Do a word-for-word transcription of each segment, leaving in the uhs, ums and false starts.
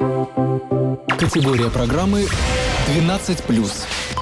Категория программы двенадцать плюс.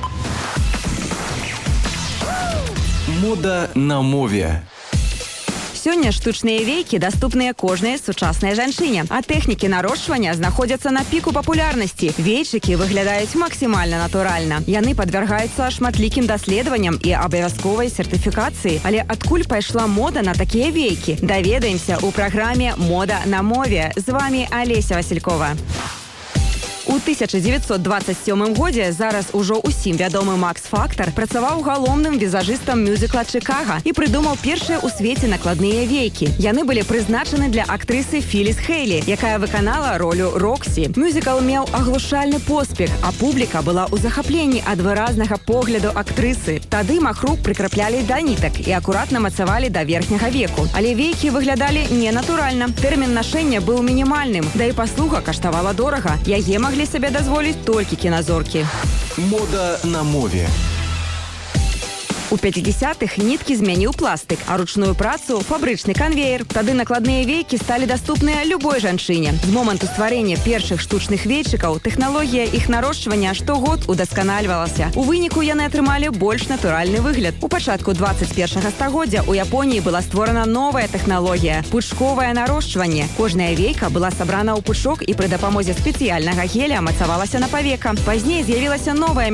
Мода на мове. Сёння штучныя вейкі даступныя кожнай сучаснай жанчыне, а тэхнікі нарошчвання знаходзяцца на піку папулярнасці. Вейчыкі выглядаюць максімальна натуральна. Яны падвяргаюцца шматлікім даследаванням і абавязковай сертыфікацыі. Але адкуль пайшла мода на такія вейкі? Даведаемся ў праграме «Мода на мове». З вами Алеся Василькова. У тысяча дзевяцьсот дваццаць сёмым годзе зараз ужо ўсім вядомы Макс Фактар працаваў галоўным візажыстам мюзікла «Чикаго» і прыдумаў першыя ў свеце накладныя вейкі. Яны былі прызначаны для актрысы Філіс Хейлі, якая выканала ролю Роксі. Мюзікл меў аглушальны поспех, а публіка была ў захапленні ад выразнага погляду актрысы. Тады махру прыкраплялі да нітак і акуратна мацавалі да верхняга веку. Але вейкі выглядалі ненатуральна. Тэрмін нашэння быў мінімальным, да і паслуга каштавала дорага. Яе маглі себе дазволіць толькі кіназоркі. Мода на мове. У пяцідзясятых ніткі змяніў пластык, а ручную працу – фабрычны канвеер. Тады накладныя вейкі сталі даступныя любой жанчыне. З моманту стварэння першых штучных вейчыкаў тэхналогія іх нарошчвання штогод удасканальвалася. У выніку яны атрымалі больш натуральны выгляд. У пачатку дваццаць першага стагоддзя ў Японіі была створана новая тэхналогія – пучковае нарошчванне. Кожная вейка была сабрана ў пучок і пры дапамозе спецыяльнага геля мацавалася на павека. Пазней з'явілася новая